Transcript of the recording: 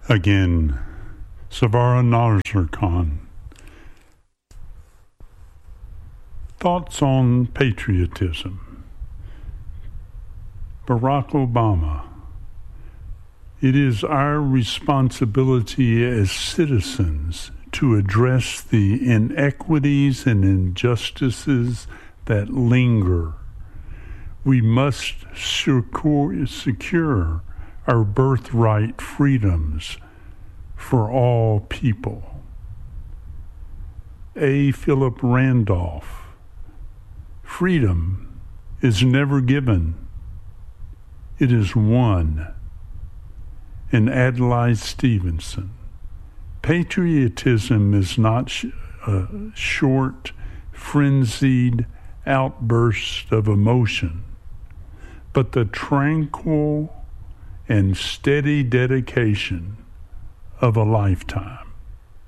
Again, Savara Nazar Khan. Thoughts on patriotism. Barack Obama. It is our responsibility as citizens to address the inequities and injustices that linger. We must secure our birthright freedoms for all people. A. Philip Randolph. Freedom is never given. It is won. And Adlai Stevenson. Patriotism is not a short, frenzied outburst of emotion, but the tranquil and steady dedication of a lifetime.